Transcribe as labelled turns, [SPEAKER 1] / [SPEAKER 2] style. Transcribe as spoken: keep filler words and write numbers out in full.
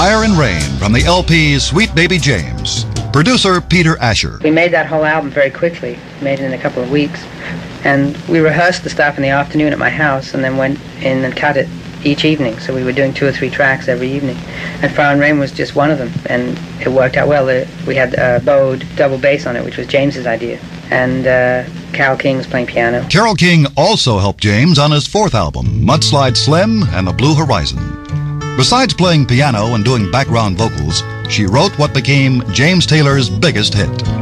[SPEAKER 1] Fire and Rain from the L P Sweet Baby James. Producer Peter Asher.
[SPEAKER 2] We made that whole album very quickly, made it in a couple of weeks. And we rehearsed the stuff in the afternoon at my house and then went in and cut it each evening. So we were doing two or three tracks every evening. And Fire and Rain was just one of them. And it worked out well. We had a bowed double bass on it, which was James's idea. And uh, Carole King was playing piano.
[SPEAKER 1] Carole King also helped James on his fourth album, Mudslide Slim and the Blue Horizon. Besides playing piano and doing background vocals, she wrote what became James Taylor's biggest hit.